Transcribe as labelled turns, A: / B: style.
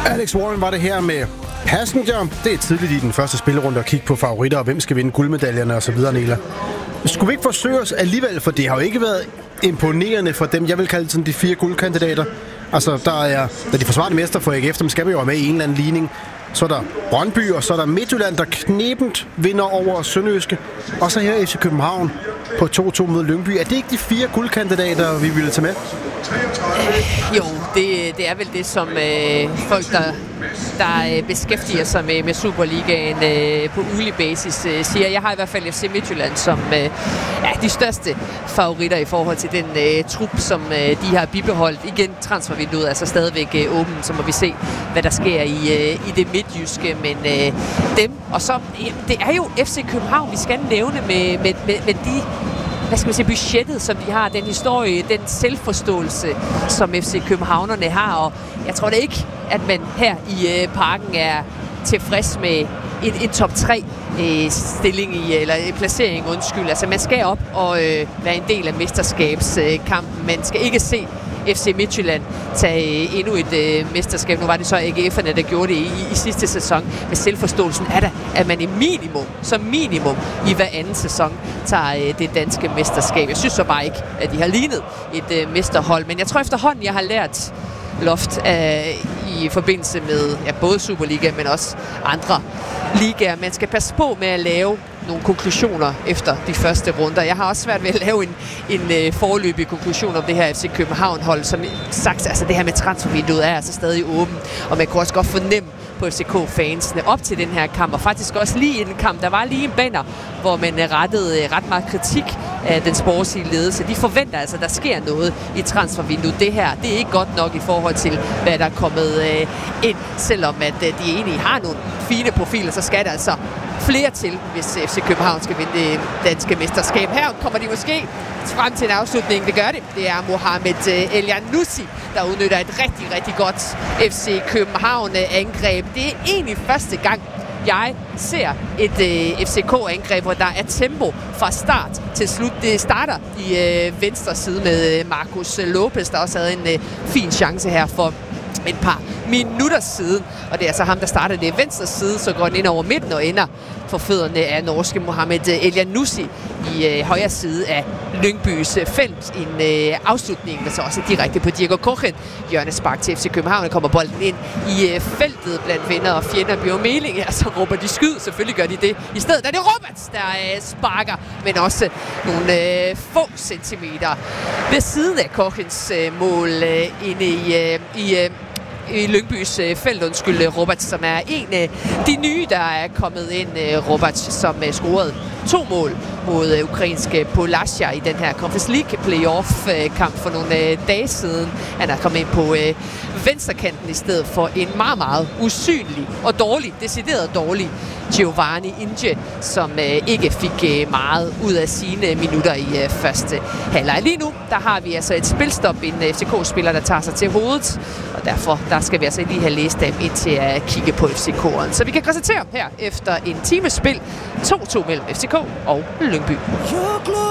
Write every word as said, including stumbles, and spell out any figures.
A: Alex Warren var det her med Passenger. Det er tidligt i den første spillerunde at kigge på favoritter, og hvem skal vinde guldmedaljerne osv. Niela. Skulle vi ikke forsøge os alligevel, for det har jo ikke været imponerende for dem, jeg vil kalde sådan de fire guldkandidater. Altså, der er, da de forsvarende mester for A G F, dem skal vi jo være med i en eller anden ligning. Så er der Brøndby, og så er der Midtjylland, der knebent vinder over Sønderjyske. Og så her F C København på to to mod Lyngby. Er det ikke de fire guldkandidater, vi ville tage med?
B: Øh, jo, det, det er vel det, som øh, folk, der, der øh, beskæftiger sig med, med Superligaen øh, på ugelig basis, øh, siger. Jeg har i hvert fald F C Midtjylland som øh, ja, de største favoritter i forhold til den øh, trup, som øh, de har bibeholdt. Igen, transfervinduet er altså stadigvæk øh, åben, så må vi se, hvad der sker i, øh, i det midtjyske. Men øh, dem, og så, øh, det er jo F C København, vi skal nævne med, med, med, med de... hvad skal man sige, budgettet, som de har, den historie, den selvforståelse, som F C Københavnerne har, og jeg tror da ikke, at man her i øh, parken er tilfreds med en, en top tre øh, stilling i, eller øh, placering, undskyld. Altså man skal op og øh, være en del af mesterskabskampen. Øh, man skal ikke se F C Midtjylland tage øh, endnu et øh, mesterskab. Nu var det så A G F'erne, der gjorde det i, i sidste sæson. Men selvforståelsen er der, at man i minimum, som minimum, i hver anden sæson tager øh, det danske mesterskab. Jeg synes så bare ikke, at de har lignet et øh, mesterhold. Men jeg tror efterhånden, jeg har lært Loft øh, i forbindelse med ja, både Superliga, men også andre ligaer. Man skal passe på med at lave nogle konklusioner efter de første runder. Jeg har også svært ved at lave en, en øh, foreløbig konklusion om det her F C København-hold. Som sagt, altså det her med transfervinduet er altså stadig åben, og man kunne også godt fornemme på F C K-fansene op til den her kamp, og faktisk også lige i den kamp. Der var lige en banner, hvor man rettede ret meget kritik af den sportslige ledelse. De forventer altså, at der sker noget i transfervinduet. Det her, det er ikke godt nok i forhold til, hvad der er kommet øh, ind. Selvom at øh, de egentlig har nogle fine profiler, så skal der altså flere til, hvis F C København skal vinde det danske mesterskab. Her kommer de måske frem til en afslutning. Det gør det. Det er Mohamed øh, Elyounoussi, der udnytter et rigtig, rigtig godt F C København-angreb. Det er egentlig første gang, jeg ser et øh, F C K-angreb, hvor der er tempo fra start til slut. Det starter i øh, venstre side med øh, Marcus Lopez, der også havde en øh, fin chance her for et par minutter siden. Og det er altså ham, der starter det venstre side, så går den ind over midten og ender for fødderne af norske Mohamed Elyounoussi i øh, højre side af Lyngbys øh, felt. En øh, afslutning, der så også direkte på Diego Kochen. Hjørnespark til F C København, der kommer bolden ind i øh, feltet blandt venner og fjender. Bjørn Meling, ja, så råber de skyd. Selvfølgelig gør de det. I stedet er det Roberts, der øh, sparker, men også nogle øh, få centimeter ved siden af Kochens øh, mål øh, inde i, øh, i øh, i Lyngbys øh, felt, undskyld, Robert, som er en af de nye, der er kommet ind. Øh, Robert, som øh, scorede to mål mod øh, ukrainske Polasja i den her Conference League playoff-kamp øh, for nogle øh, dage siden. Han er kommet ind på øh, venstrekanten i stedet for en meget, meget usynlig og dårlig, decideret dårlig Giovanni Inge, som øh, ikke fik øh, meget ud af sine minutter i øh, første halvleg. Lige nu, der har vi altså et spilstop, en F C K-spiller, der tager sig til hovedet, og derfor der skal vi altså lige have læst dem ind til at kigge på F C K'eren. Så vi kan konstatere her efter en times spil to to mellem F C K og Lyngby.